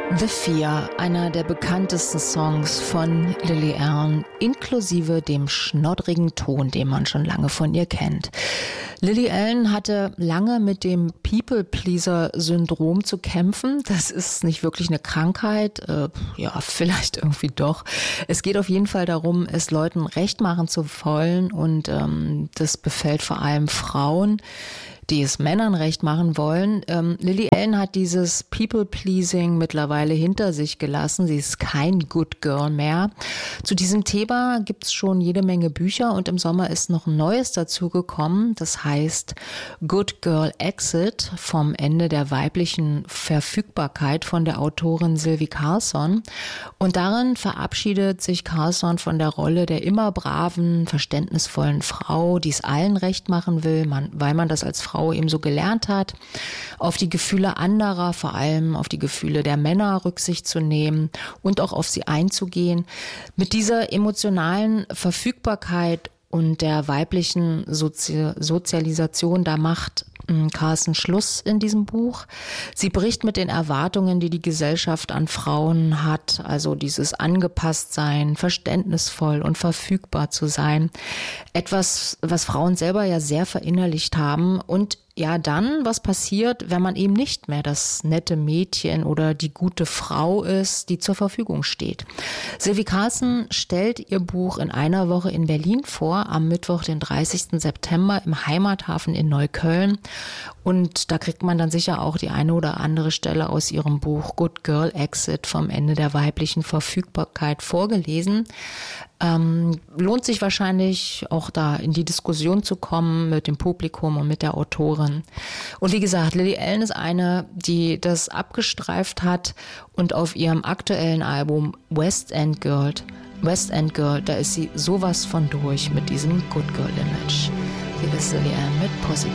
The Fear, einer der bekanntesten Songs von Lily Allen, inklusive dem schnoddrigen Ton, den man schon lange von ihr kennt. Lily Allen hatte lange mit dem People-Pleaser-Syndrom zu kämpfen. Das ist nicht wirklich eine Krankheit, ja, vielleicht irgendwie doch. Es geht auf jeden Fall darum, es Leuten recht machen zu wollen, und das befällt vor allem Frauen, die es Männern recht machen wollen. Lily Allen hat dieses People-Pleasing mittlerweile hinter sich gelassen. Sie ist kein Good Girl mehr. Zu diesem Thema gibt's schon jede Menge Bücher, und im Sommer ist noch ein neues dazugekommen. Das heißt Good Girl Exit, vom Ende der weiblichen Verfügbarkeit, von der Autorin Sylvie Carlson. Und darin verabschiedet sich Carlson von der Rolle der immer braven, verständnisvollen Frau, die es allen recht machen will, weil man das als Frau eben so gelernt hat, auf die Gefühle anderer, vor allem auf die Gefühle der Männer Rücksicht zu nehmen und auch auf sie einzugehen. Mit dieser emotionalen Verfügbarkeit und der weiblichen Sozialisation, da macht Carlson Schluss in diesem Buch. Sie bricht mit den Erwartungen, die die Gesellschaft an Frauen hat, also dieses Angepasstsein, verständnisvoll und verfügbar zu sein. Etwas, was Frauen selber ja sehr verinnerlicht haben. Und ja, dann, was passiert, wenn man eben nicht mehr das nette Mädchen oder die gute Frau ist, die zur Verfügung steht. Sylvie Carlson stellt ihr Buch in einer Woche in Berlin vor, am Mittwoch, den 30. September im Heimathafen in Neukölln. Und da kriegt man dann sicher auch die eine oder andere Stelle aus ihrem Buch Good Girl Exit, vom Ende der weiblichen Verfügbarkeit, vorgelesen. Lohnt sich wahrscheinlich auch da in die Diskussion zu kommen mit dem Publikum und mit der Autorin. Und wie gesagt, Lily Allen ist eine, die das abgestreift hat, und auf ihrem aktuellen Album West End Girl, da ist sie sowas von durch mit diesem Good Girl Image. Hier ist Lily Allen mit Pussy